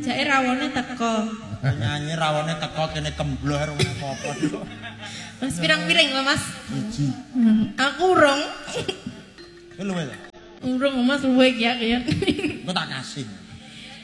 Jake rawone teko. Nyanyi rawone teko kene kembloh ora apa-apa. Mas pirang-pirang lho Mas. Siji. Aku urung. Luwe. Urung Mas luwe ya. Engko tak kasih.